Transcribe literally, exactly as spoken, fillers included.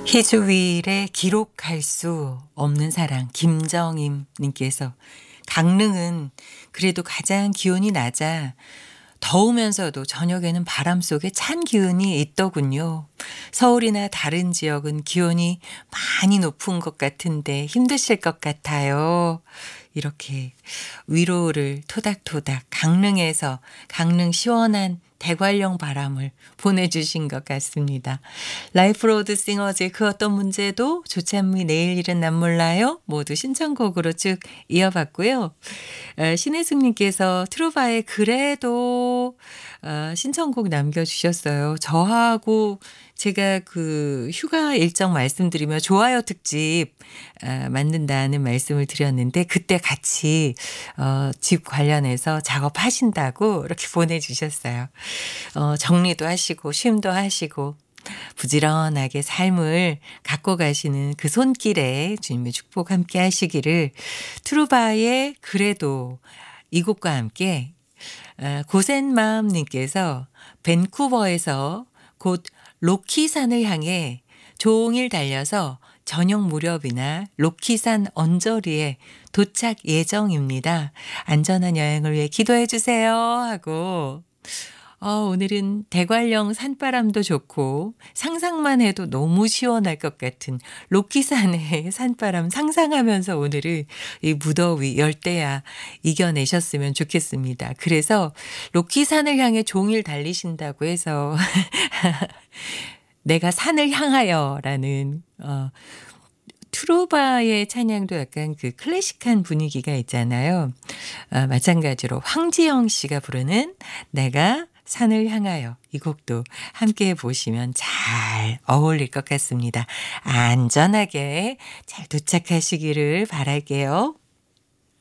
희주일에 기록할 수 없는 사랑 김정임 님께서 강릉은 그래도 가장 기온이 낮아 더우면서도 저녁에는 바람 속에 찬 기운이 있더군요. 서울이나 다른 지역은 기온이 많이 높은 것 같은데 힘드실 것 같아요. 이렇게 위로를 토닥토닥 강릉에서 강릉 시원한 대관령 바람을 보내주신 것 같습니다. 라이프 로드 싱어즈의 그 어떤 문제도 조찬미 내일 일은 난 몰라요 모두 신청곡으로 쭉 이어봤고요. 어, 신혜숙님께서 트루바의 그래도 어, 신청곡 남겨주셨어요. 저하고 제가 그 휴가 일정 말씀드리며 좋아요 특집 어, 만든다는 말씀을 드렸는데 그때 같이 어, 집 관련해서 작업하신다고 이렇게 보내주셨어요. 어, 정리도 하시고 쉼도 하시고 부지런하게 삶을 갖고 가시는 그 손길에 주님의 축복 함께 하시기를 트루바의 그래도 이 곡과 함께 어, 고센마음님께서 밴쿠버에서 곧 로키산을 향해 종일 달려서 저녁 무렵이나 로키산 언저리에 도착 예정입니다. 안전한 여행을 위해 기도해 주세요 하고 어, 오늘은 대관령 산바람도 좋고 상상만 해도 너무 시원할 것 같은 로키산의 산바람 상상하면서 오늘은 이 무더위 열대야 이겨내셨으면 좋겠습니다. 그래서 로키산을 향해 종일 달리신다고 해서 내가 산을 향하여라는 어, 트루바의 찬양도 약간 그 클래식한 분위기가 있잖아요. 아, 마찬가지로 황지영 씨가 부르는 내가 산을 향하여 이 곡도 함께 보시면 잘 어울릴 것 같습니다. 안전하게 잘 도착하시기를 바랄게요.